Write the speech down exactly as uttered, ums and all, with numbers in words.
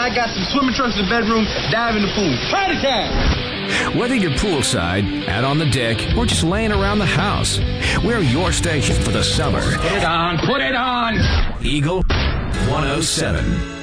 I got some swimming trunks in the bedroom. Dive in the pool. Party time! Whether you're poolside, out on the deck, or just laying around the house, we're your station for the summer. Put it on, put it on! Eagle one oh seven.